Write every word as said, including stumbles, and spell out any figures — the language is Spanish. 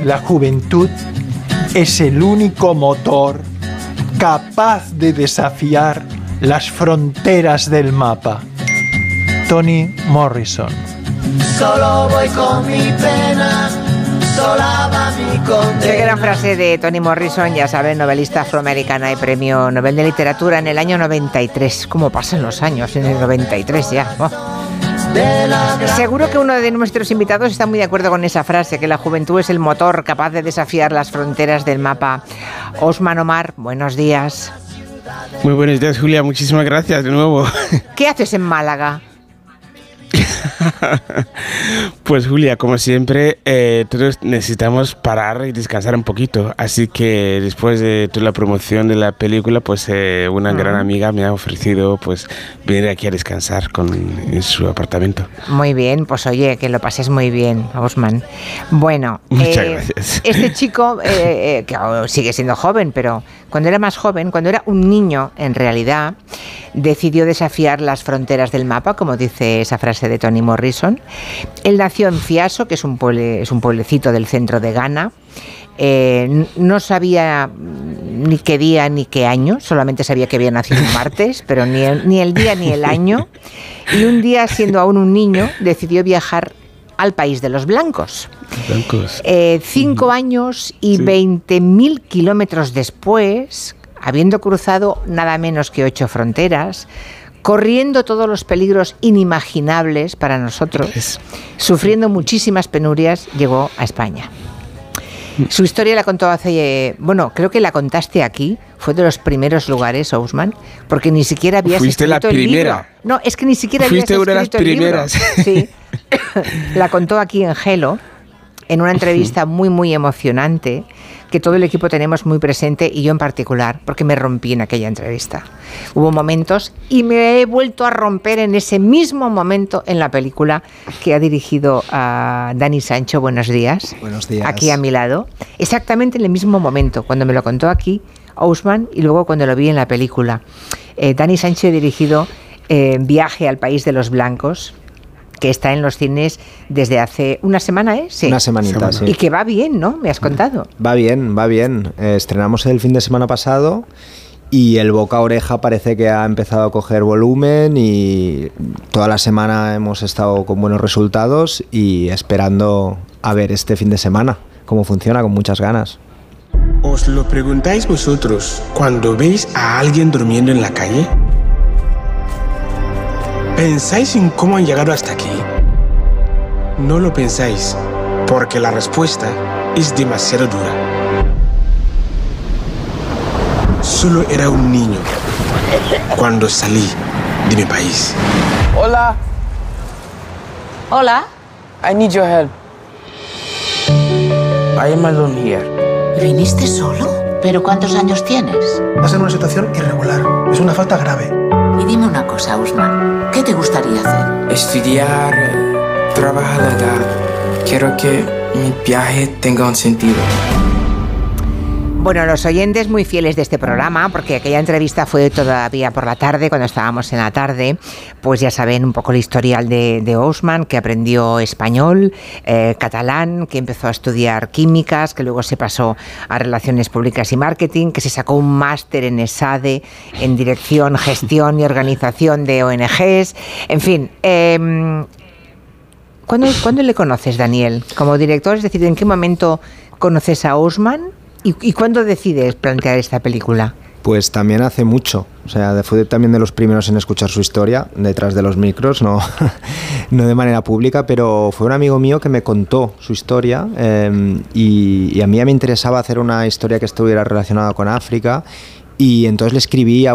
la juventud es el único motor capaz de desafiar las fronteras del mapa. Toni Morrison. Solo voy con mi pena, sola va mi condena. Qué gran frase de Toni Morrison, ya saben, novelista afroamericana y premio Nobel de Literatura en el año noventa y tres. ¿Cómo pasan los años en el noventa y tres ya? Oh. Seguro que uno de nuestros invitados está muy de acuerdo con esa frase, que la juventud es el motor capaz de desafiar las fronteras del mapa. Osman Omar, buenos días. Muy buenos días, Julia, muchísimas gracias de nuevo. ¿Qué haces en Málaga? Pues Julia, como siempre, eh, todos necesitamos parar y descansar un poquito. Así que después de toda la promoción de la película, pues eh, una uh-huh. gran amiga me ha ofrecido pues venir aquí a descansar con, en su apartamento. Muy bien, pues oye, que lo pases muy bien, Osman. Bueno, muchas eh, gracias. Este chico, eh, eh, que sigue siendo joven, pero cuando era más joven, cuando era un niño en realidad, decidió desafiar las fronteras del mapa, como dice esa frase de Toni Morrison. Él nació en Fiaso, que es un, pueble, es un pueblecito del centro de Ghana. Eh, no sabía ni qué día ni qué año, solamente sabía que había nacido un martes, pero ni el, ni el día ni el año. Y un día, siendo aún un niño, decidió viajar al país de los blancos. Blancos. Eh, cinco uh-huh. años y sí. veinte mil kilómetros después, habiendo cruzado nada menos que ocho fronteras, corriendo todos los peligros inimaginables para nosotros, sufriendo muchísimas penurias, llegó a España. Su historia la contó hace... Bueno, creo que la contaste aquí. Fue de los primeros lugares, Osman, porque ni siquiera habías Fuiste escrito la el primera. libro. No, es que ni siquiera Fuiste habías una de las escrito el libro. primeras. Sí. La contó aquí en Gelo, en una entrevista muy, muy emocionante, que todo el equipo tenemos muy presente, y yo en particular, porque me rompí en aquella entrevista. Hubo momentos, y me he vuelto a romper en ese mismo momento en la película que ha dirigido a Dani Sancho. Buenos días. Buenos días. Aquí a mi lado. Exactamente en el mismo momento, cuando me lo contó aquí Osman, y luego cuando lo vi en la película. Eh, Dani Sancho ha dirigido eh, Viaje al País de los Blancos, que está en los cines desde hace una semana, ¿eh? Sí. Una semanita, sí. Y que va bien, ¿no? Me has contado. Va bien, va bien. Eh, estrenamos el fin de semana pasado y el boca a oreja parece que ha empezado a coger volumen, y toda la semana hemos estado con buenos resultados y esperando a ver este fin de semana cómo funciona, con muchas ganas. ¿Os lo preguntáis vosotros cuando veis a alguien durmiendo en la calle? ¿Pensáis en cómo han llegado hasta aquí? No lo pensáis, porque la respuesta es demasiado dura. Solo era un niño cuando salí de mi país. Hola. Hola. I need your help. I am alone here. ¿Viniste solo? ¿Pero cuántos años tienes? Estás en una situación irregular. Es una falta grave. Y dime una cosa, Osman. ¿Qué te gustaría hacer? Estudiar, trabajar. Quiero que mi viaje tenga un sentido. Bueno, los oyentes muy fieles de este programa, porque aquella entrevista fue todavía por la tarde, cuando estábamos en la tarde, pues ya saben un poco el historial de, de Osman, que aprendió español, eh, catalán, que empezó a estudiar químicas, que luego se pasó a Relaciones Públicas y Marketing, que se sacó un máster en ESADE, en Dirección, Gestión y Organización de O N Ges, en fin. Eh, ¿cuándo, ¿Cuándo le conoces, Daniel, como director? Es decir, ¿en qué momento conoces a Osman? ¿Y, ¿Y cuándo decides plantear esta película? Pues también hace mucho. O sea, fue también de los primeros en escuchar su historia detrás de los micros, no, no de manera pública, pero fue un amigo mío que me contó su historia, eh, y, y a mí me interesaba hacer una historia que estuviera relacionada con África, y entonces le escribí a